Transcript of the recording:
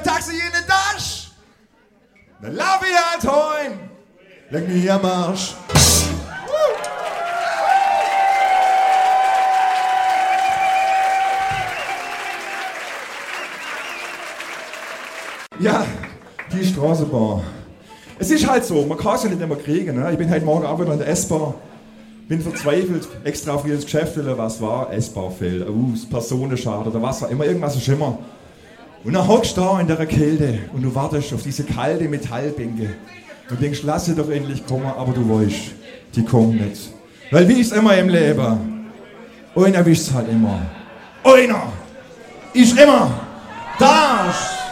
kein Taxi in den Tasch. Dann lauf ich halt heim. Leck mich am Arsch. Ja, die Straßenbahn. Es ist halt so, man kann es ja nicht immer kriegen. Ne? Ich bin heute Morgen auch wieder in der S-Bahn. Bin verzweifelt, extra auf jedes Geschäft, was war, S-Bahn fehlt, das Personenschaden oder was auch immer, irgendwas ist immer. Und dann hockst du da in der Kälte und du wartest auf diese kalte Metallbänke. Du denkst, lass sie doch endlich kommen, aber du weißt, die kommen nicht. Weil wie ist immer im Leben? Einer wischt's halt immer. Einer ist immer da.